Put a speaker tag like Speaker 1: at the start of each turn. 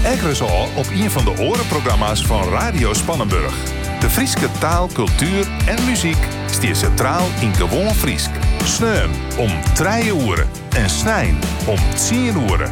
Speaker 1: Ekkeres al op een van de orenprogramma's van Radio Spannenburg. De Frieske taal, cultuur en muziek stier centraal in Gewoon Friesk. Sneum om 3 uur en snijn om 10 uur.